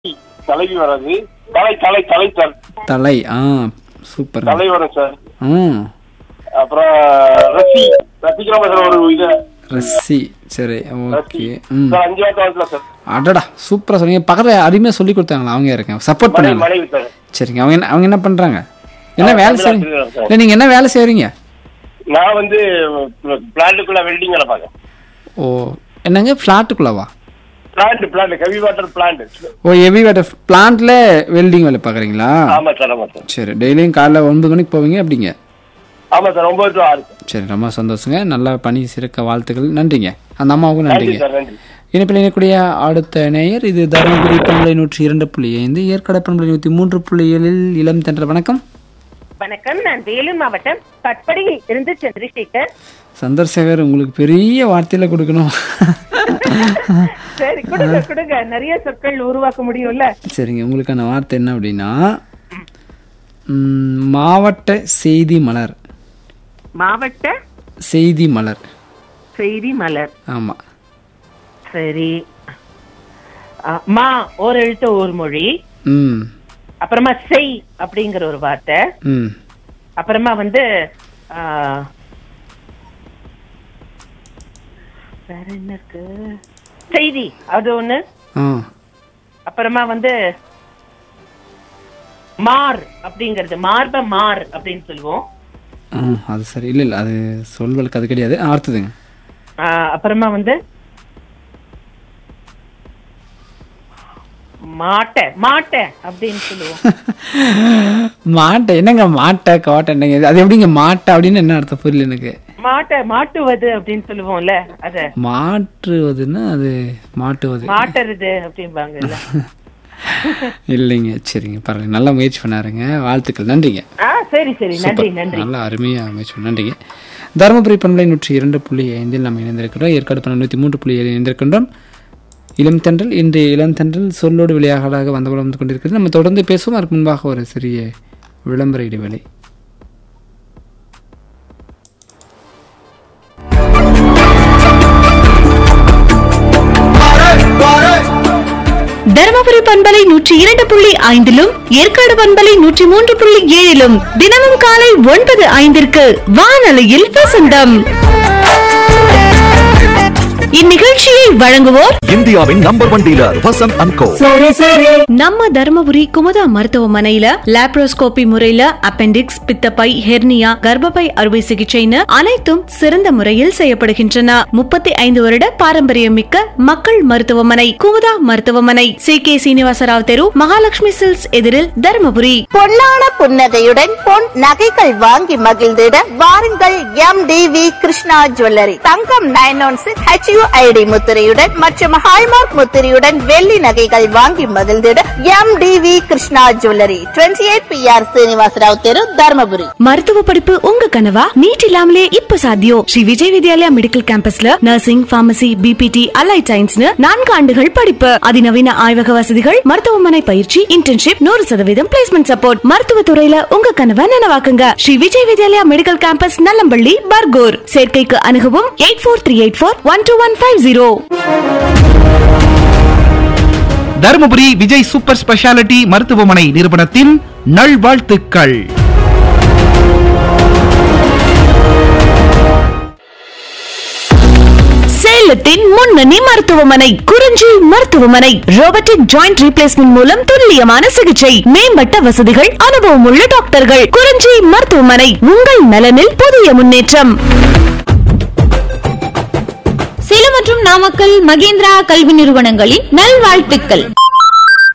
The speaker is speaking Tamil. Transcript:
தலைவி வராது. தலை தலை தலை சார். தலை. சூப்பர். தலை வரும் சார். அப்புறம் ரசிக்கிற ஒரு இது ரசி. சரி, ஓகே. 5 வார்த்தை சார். அடடா, சூப்பரா சொன்னீங்க. பக்கத்துல அருமையா சொல்லி கொடுத்தாங்களா? அவங்க இருக்கேன் சப்போர்ட் பண்ணாங்க. சரிங்க. அவங்க என்ன பண்றாங்க? என்ன வேலை செய்றீங்க? இல்ல, நீங்க என்ன வேலை செய்றீங்க? நான் வந்து பிளான்ட்டுக்குள்ள வெல்டிங் வேலை பாக்கேன். ஓ, என்னங்க பிளாட்டுக்குள்ளவா? Plant heavy water plant. ஓ, ஹெவி வாட்டர் பிளான்ட்ல வெல்டிங் வேலை பாக்குறீங்களா? ஆமா சார், ஆமா சார். சரி, டெய்லியும் காலைல 9 மணிக்கு போவீங்க அப்படிங்க? ஆமா சார், 9 to 6. சரி, ரொம்ப சந்தோஷங்க. நல்லா பணி சிறக்க வாழ்த்துக்கள். நன்றிங்க. அந்த அம்மாவுக்கும் நன்றிங்க. நன்றி. இணைப்பில் இணைக்கூடிய அடுத்த நேயர் இது தருமபுரி பண்பலை 102.5, ஏற்காடு பண்பலை 103.7 இளம் தென்றல். வணக்கம். வணக்கம், நான் வேலூர் மாவட்டம் கட்படியில் இருந்து சந்திரசேகர். சந்திரசேகர், உங்களுக்கு பெரிய வார்த்தையில கொடுக்கணும். சரி, கொடுங்க. நிறைய சொற்கள் உருவாக்க முடியும்ல. சரிங்க, உங்களுக்கான வார்த்தை என்ன அப்படின்னா, மாவட்ட செய்தி மலர். மாவட்ட செய்தி மலர். செய்தி மலர். ஆமா. சரி. மா ஒரு எழுத்து ஒரு மொழி. அப்புறமா செய் அப்படிங்கிற ஒரு வார்த்தை. அப்புறமா வந்து வேற என்ன இருக்கு? செய்தி, அது ஒண்ணு. அப்புறமா வந்து மார் அப்படிங்கறது, மார்ப மார் அப்படின்னு சொல்லுவோம். அது சரி. இல்ல அது சொல்வலுக்கு அது கிடையாது. அடுத்ததுங்க. அப்புறமா வந்து மாட்டை மாட்டை அப்படின்னு சொல்லுவோம். மாட்டை என்னங்க? மாட்டை கோட்டை என்னங்க? அது எப்படிங்க மாட்டை அப்படின்னு என்ன அர்த்தம்? புரியல எனக்கு. மாட்டை மாட்டுவது அப்படின்னு சொல்லுவோம்ல, அத மாற்றுவதுன்னா அது மாட்டுவது, மாட்டுறது அப்படிம்பாங்கல்ல. இல்லைங்க. சரிங்க, பரவாயில்ல. நல்லா முயற்சி பண்ணாருங்க. வாழ்த்துக்கள். நன்றிங்க. சரி சரி, நன்றி நன்றி. நல்லா அருமையா முயற்சி பண்ண நன்றிங்க. தருமபுரி பண்பலை 102.5 நம்ம இணைந்திருக்கிறோம். ஏற்காடு பண்பலை 103.7 இணைந்திருக்கின்றோம். இளம் தென்றல். இன்று இளம் தென்றல் சொல்லோடு விளையாடலாக வந்து கொண்டிருக்கிறது. நம்ம தொடர்ந்து பேசுவோம். அதற்கு முன்பாக ஒரு சிறிய விளம்பர இடைவேளை. தருமபுரி பண்பலை 102.5 ஏற்காடு பண்பலை 103.7 தினமும் காலை 9:05 வானொலியில் வசந்தம். இந்நிகழ்ச்சியை வழங்குவோர் இந்தியாவின் நம்பர் 1 டீலர் வசந்த் அண்ட் கோ. நம்ம தருமபுரி குமுதா மருத்துவமனையில லாப்ரோஸ்கோபி முறையில அப்பெண்டிக்ஸ், பித்தப்பை, ஹெர்னியா, கர்ப்பப்பை அறுவை சிகிச்சைன்னு அனைத்தும் சிறந்த முறையில் செய்யப்படுகின்றன. 35 வருட பாரம்பரியம் மிக்க மக்கள் மருத்துவமனை குமுதா மருத்துவமனை, CK சீனிவாசராவ் தெரு, மகாலட்சுமி சில்க்ஸ் எதிரில், தருமபுரி. பொன்னான புன்னகையுடன் பொன் நகைகள் வாங்கி மகிழ்ந்திட வாருங்கள். MDV Krishna jewellery. தங்கம் 916 HUID முத்திரையுடன் மற்றும் ஹால்மார்க் முத்திரையுடன் வெள்ளி நகைகள் வாங்கி மகிழ்ந்திட MDV Krishna jewellery, 28 PR Srinivasa Rao தெரு, தர்மபுரி. மருத்துவ படிப்பு உங்க கனவா? நீட் இல்லாமலே இப்ப சாத்தியம். Sri Vijay Vidyalaya medical கேம்பஸ்ல nursing, pharmacy, BPT, allied சயின்ஸ்னு 4 ஆண்டுகள் படிப்பு. அதிநவீன ஆய்வக வசதிகள், மருத்துவமனை பயிற்சி, இன்டர்ன்ஷிப், 100% பிளேஸ்மெண்ட் சப்போர்ட். மருத்துவ துறையில உங்க கனவை நனவாக்குங்க. Sri Vijay Vidyalaya medical campus, Nallampalli, Bargur. சேர்க்கைக்கு அணுகவும் 8438412150. தருமபுரி விஜய் சூப்பர் ஸ்பெஷாலிட்டி மருத்துவமனை நிறுவனத்தின் நல்வாழ்த்துக்கள். சேலத்தின் முன்னணி மருத்துவமனை குறிஞ்சி மருத்துவமனை. ரோபோட்டிக் ஜாயிண்ட் ரீப்ளேஸ்மெண்ட் மூலம் துல்லியமான சிகிச்சை, மேம்பட்ட வசதிகள், அனுபவம் உள்ள டாக்டர்கள். குறிஞ்சி மருத்துவமனை, உங்கள் நலனில் புதிய முன்னேற்றம். சேலம் மற்றும் நாமக்கல் மகேந்திரா கல்வி நிறுவனங்களின் நல்வாழ்த்துக்கள்.